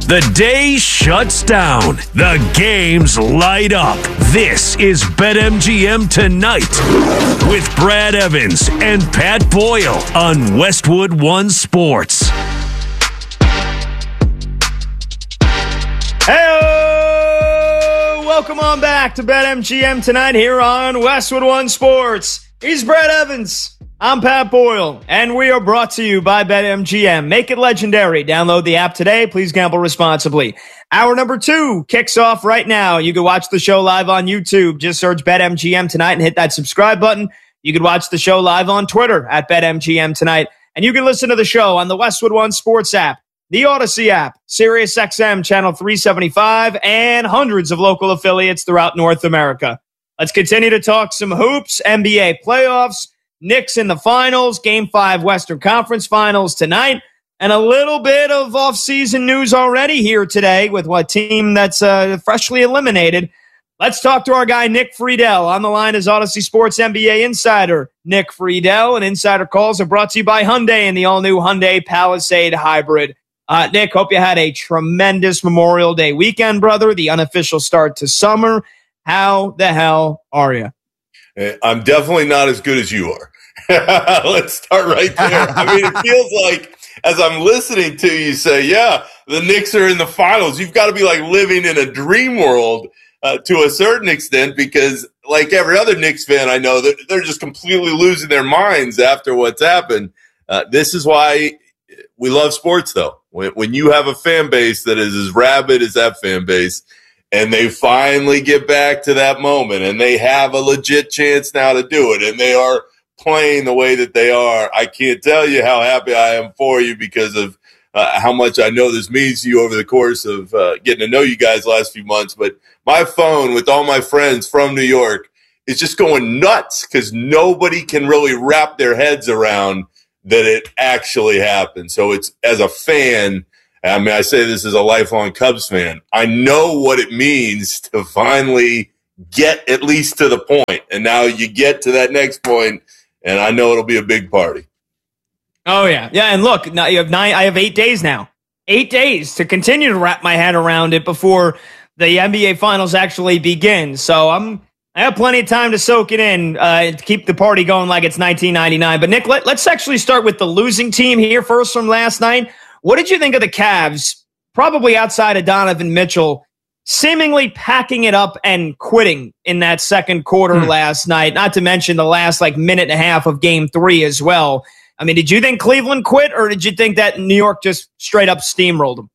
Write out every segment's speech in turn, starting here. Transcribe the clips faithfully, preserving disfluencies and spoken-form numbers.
The day shuts down. The games light up. This is BetMGM Tonight with Brad Evans and Pat Boyle on Westwood One Sports. Hey, welcome on back to BetMGM Tonight here on Westwood One Sports. He's Brad Evans. I'm Pat Boyle, and we are brought to you by BetMGM. Make it legendary. Download the app today. Please gamble responsibly. Hour number two kicks off right now. You can watch the show live on YouTube. Just search BetMGM Tonight and hit that subscribe button. You can watch the show live on Twitter at BetMGM Tonight. And you can listen to the show on the Westwood One Sports app, the Odyssey app, SiriusXM Channel three seventy-five, and hundreds of local affiliates throughout North America. Let's continue to talk some hoops, N B A playoffs, Knicks in the finals, Game five Western Conference Finals tonight, and a little bit of off-season news already here today with what team that's uh, freshly eliminated. Let's talk to our guy, Nick Friedel. On the line is Odyssey Sports N B A insider, Nick Friedel. And Insider Calls are brought to you by Hyundai and the all-new Hyundai Palisade Hybrid. Uh, Nick, hope you had a tremendous Memorial Day weekend, brother, the unofficial start to summer. How the hell are you? I'm definitely not as good as you are. Let's start right there. I mean, it feels like as I'm listening to you say, yeah, the Knicks are in the finals. You've got to be like living in a dream world uh, to a certain extent because like every other Knicks fan I know, they're, they're just completely losing their minds after what's happened. Uh, this is why we love sports, though. When, when you have a fan base that is as rabid as that fan base, and they finally get back to that moment, and they have a legit chance now to do it, and they are playing the way that they are, I can't tell you how happy I am for you because of uh, how much I know this means to you over the course of uh, getting to know you guys the last few months. But my phone with all my friends from New York is just going nuts because nobody can really wrap their heads around that it actually happened. So it's, as a fan, I mean, I say this as a lifelong Cubs fan, I know what it means to finally get at least to the point. And now you get to that next point, and I know it'll be a big party. Oh, yeah. Yeah, and look, now you have nine. I have eight days now. Eight days to continue to wrap my head around it before the N B A Finals actually begin. So I'm I have plenty of time to soak it in, uh, to keep the party going like it's nineteen ninety-nine. But, Nick, let, let's actually start with the losing team here first from last night. What did you think of the Cavs, probably outside of Donovan Mitchell, seemingly packing it up and quitting in that second quarter hmm. last night, not to mention the last like minute and a half of game three as well? I mean, did you think Cleveland quit, or did you think that New York just straight up steamrolled them?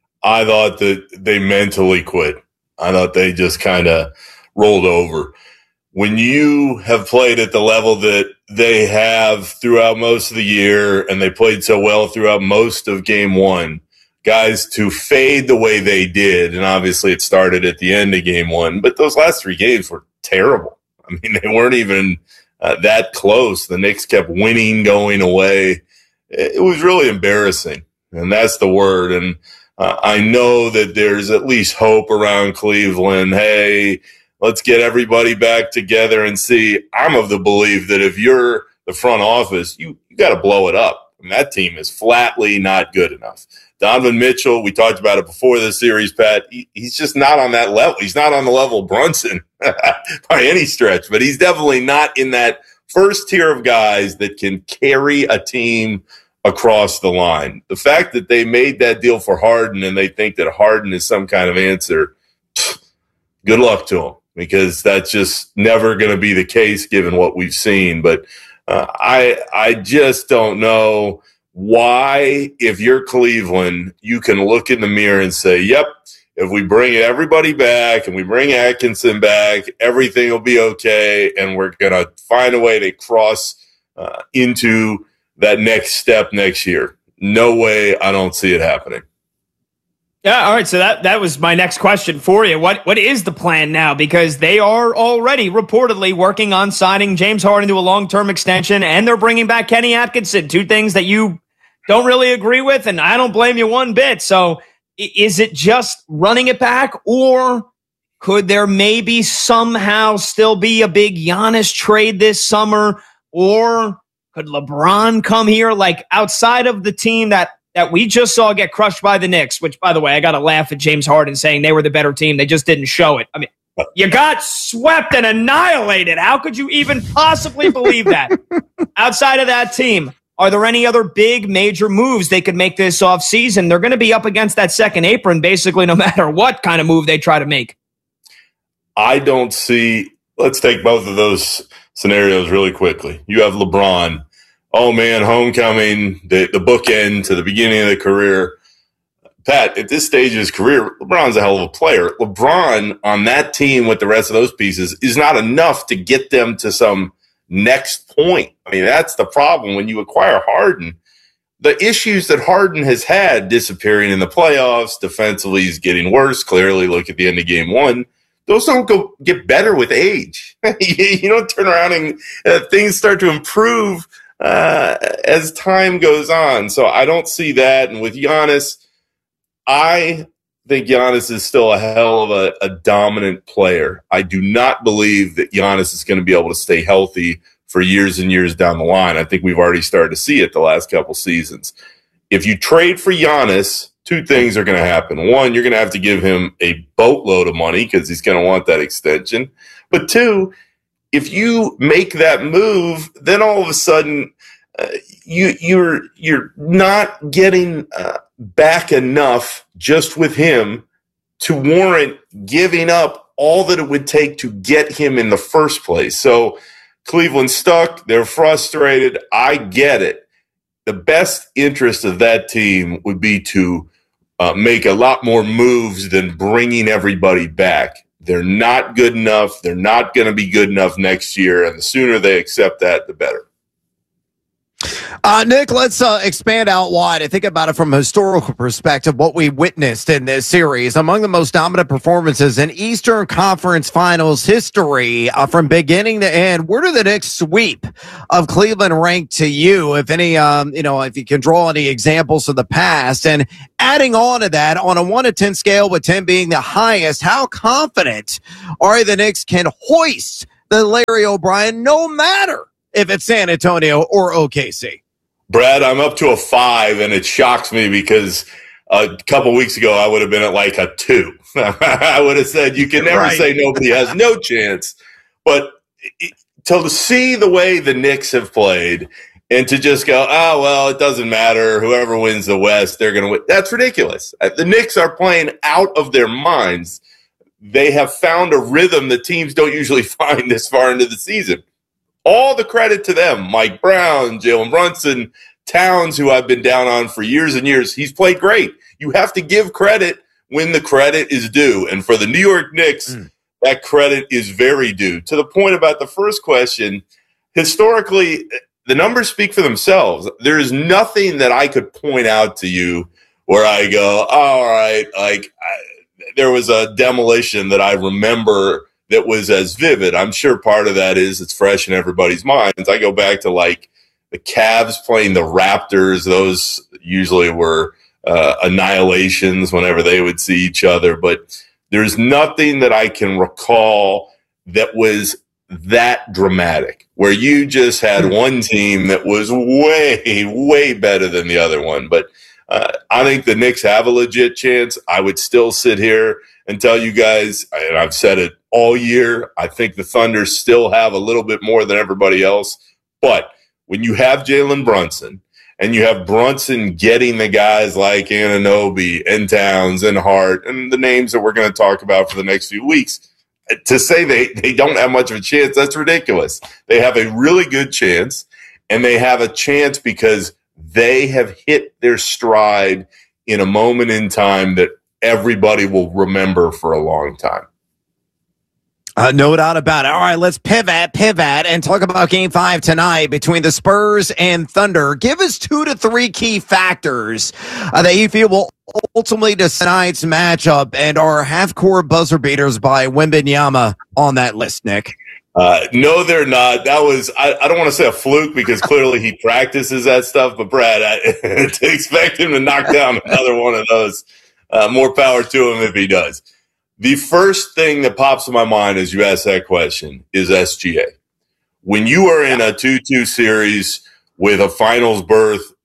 I thought that they mentally quit. I thought they just kind of rolled over. When you have played at the level that they have throughout most of the year, and they played so well throughout most of game one, guys, to fade the way they did, and obviously it started at the end of game one, but those last three games were terrible. I mean, they weren't even uh, that close. The Knicks kept winning, going away. It was really embarrassing, and that's the word. And uh, I know that there's at least hope around Cleveland. Hey, let's get everybody back together and see. I'm of the belief that if you're the front office, you, you got to blow it up. And that team is flatly not good enough. Donovan Mitchell, we talked about it before the series, Pat. He, he's just not on that level. He's not on the level of Brunson by any stretch, but he's definitely not in that first tier of guys that can carry a team across the line. The fact that they made that deal for Harden and they think that Harden is some kind of answer, good luck to them, because that's just never going to be the case given what we've seen. But uh, I I just don't know why, if you're Cleveland, you can look in the mirror and say, yep, if we bring everybody back and we bring Atkinson back, everything will be okay, and we're going to find a way to cross uh, into that next step next year. No way. I don't see it happening. Yeah, all right, so that, that was my next question for you. What What is the plan now? Because they are already reportedly working on signing James Harden to a long-term extension, and they're bringing back Kenny Atkinson, two things that you don't really agree with, and I don't blame you one bit. So is it just running it back, or could there maybe somehow still be a big Giannis trade this summer, or could LeBron come here? Like, outside of the team that that we just saw get crushed by the Knicks, which, by the way, I got to laugh at James Harden saying they were the better team. They just didn't show it. I mean, you got swept and annihilated. How could you even possibly believe that? Outside of that team, are there any other big major moves they could make this offseason? They're going to be up against that second apron basically no matter what kind of move they try to make. I don't see – let's take both of those scenarios really quickly. You have LeBron. Oh, man, homecoming, the, the bookend to the beginning of the career. Pat, at this stage of his career, LeBron's a hell of a player. LeBron on that team with the rest of those pieces is not enough to get them to some next point. I mean, that's the problem when you acquire Harden. The issues that Harden has had disappearing in the playoffs, defensively he's getting worse. Clearly, look at the end of game one. Those don't go get better with age. You don't turn around and uh, things start to improve uh, as time goes on. So I don't see that. And with Giannis, I think Giannis is still a hell of a, a dominant player. I do not believe that Giannis is going to be able to stay healthy for years and years down the line. I think we've already started to see it the last couple seasons. If you trade for Giannis, two things are going to happen. One, you're going to have to give him a boatload of money because he's going to want that extension. But two, if you make that move, then all of a sudden uh, you, you're you're not getting uh, back enough just with him to warrant giving up all that it would take to get him in the first place. So Cleveland's stuck. They're frustrated. I get it. The best interest of that team would be to uh, make a lot more moves than bringing everybody back. They're not good enough. They're not going to be good enough next year. And the sooner they accept that, the better. Uh, Nick, let's uh, expand out wide and think about it from a historical perspective, what we witnessed in this series. Among the most dominant performances in Eastern Conference Finals history uh, from beginning to end, where do the Knicks sweep of Cleveland rank to you, if any, um, you know, if you can draw any examples of the past? And adding on to that, on a one to ten scale, with ten being the highest, how confident are the Knicks can hoist the Larry O'Brien no matter if it's San Antonio or O K C? Brad, I'm up to a five, and it shocks me because a couple weeks ago I would have been at like a two. I would have said you can never right. say nobody has no chance. But it, to see the way the Knicks have played and to just go, oh, well, it doesn't matter. Whoever wins the West, they're going to win. That's ridiculous. The Knicks are playing out of their minds. They have found a rhythm that teams don't usually find this far into the season. All the credit to them. Mike Brown, Jalen Brunson, Towns, who I've been down on for years and years. He's played great. You have to give credit when the credit is due. And for the New York Knicks, mm. that credit is very due. To the point about the first question, historically, the numbers speak for themselves. There is nothing that I could point out to you where I go, oh, all right, like I, there was a demolition that I remember that was as vivid. I'm sure part of that is it's fresh in everybody's minds. I go back to like the Cavs playing the Raptors. Those usually were uh, annihilations whenever they would see each other. But there's nothing that I can recall that was that dramatic, where you just had one team that was way, way better than the other one. But uh, I think the Knicks have a legit chance. I would still sit here and tell you guys, and I've said it all year, I think the Thunder still have a little bit more than everybody else. But when you have Jalen Brunson and you have Brunson getting the guys like Anunoby and Towns and Hart and the names that we're going to talk about for the next few weeks, to say they, they don't have much of a chance, that's ridiculous. They have a really good chance, and they have a chance because they have hit their stride in a moment in time that everybody will remember for a long time. Uh, no doubt about it. All right, let's pivot, pivot, and talk about Game Five tonight between the Spurs and Thunder. Give us two to three key factors uh, that you feel will ultimately decide tonight's matchup, and our half-court buzzer beaters by Wembanyama on that list, Nick. Uh, no, they're not. That was, I, I don't want to say a fluke because clearly he practices that stuff, but Brad, I, to expect him to knock down another one of those, uh, more power to him if he does. The first thing that pops in my mind as you ask that question is S G A. When you are in a two two series with a finals berth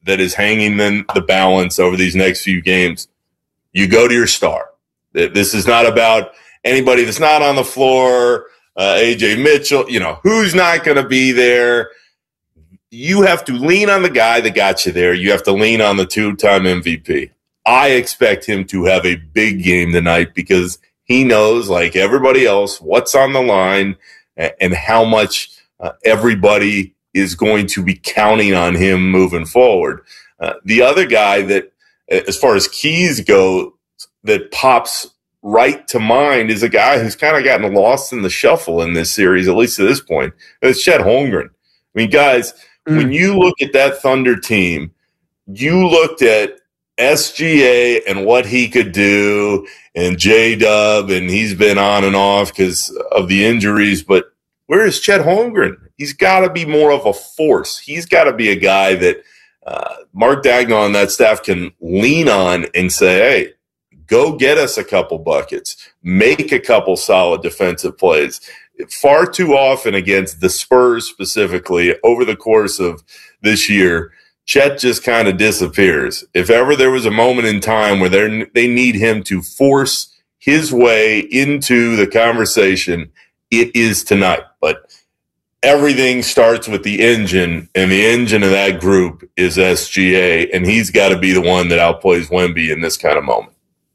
that is hanging in the balance over these next few games, you go to your star. This is not about anybody that's not on the floor, uh, A J Mitchell, you know, who's not going to be there. You have to lean on the guy that got you there. You have to lean on the two-time M V P. I expect him to have a big game tonight because he knows, like everybody else, what's on the line and how much uh, everybody is going to be counting on him moving forward. Uh, the other guy that, as far as keys go, that pops right to mind is a guy who's kind of gotten lost in the shuffle in this series, at least to this point. It's Chet Holmgren. I mean, guys, mm. when you look at that Thunder team, you looked at S G A and what he could do, and J-Dub, and he's been on and off because of the injuries, but where is Chet Holmgren? He's got to be more of a force. He's got to be a guy that uh, Mark Daigneault and that staff can lean on and say, hey, go get us a couple buckets, make a couple solid defensive plays. Far too often against the Spurs specifically over the course of this year, Chet just kind of disappears. If ever there was a moment in time where they need him to force his way into the conversation, it is tonight. But everything starts with the engine, and the engine of that group is S G A, and he's got to be the one that outplays Wemby in this kind of moment.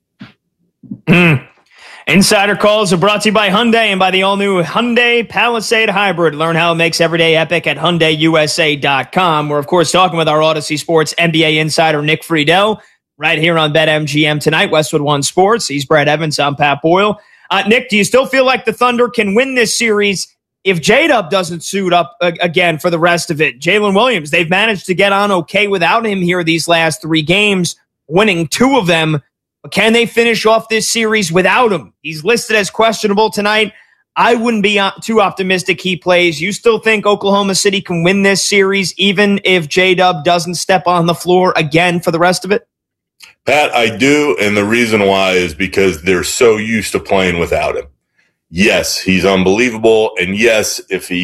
Mm. Insider calls are brought to you by Hyundai and by the all-new Hyundai Palisade Hybrid. Learn how it makes every day epic at Hyundai U S A dot com. We're, of course, talking with our Odyssey Sports N B A insider Nick Friedel right here on BetMGM tonight, Westwood One Sports. He's Brad Evans. I'm Pat Boyle. Uh, Nick, do you still feel like the Thunder can win this series if J-Dub doesn't suit up uh, again for the rest of it? Jalen Williams, they've managed to get on okay without him here these last three games, winning two of them. But can they finish off this series without him? He's listed as questionable tonight. I wouldn't be too optimistic he plays. You still think Oklahoma City can win this series even if J-Dub doesn't step on the floor again for the rest of it? Pat, I do, and the reason why is because they're so used to playing without him. Yes, he's unbelievable, and yes, if he